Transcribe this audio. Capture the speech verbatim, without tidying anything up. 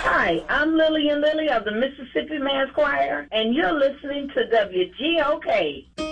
Hi, I'm Lillian Lilly of the Mississippi Mass Choir, and you're listening to W G O K.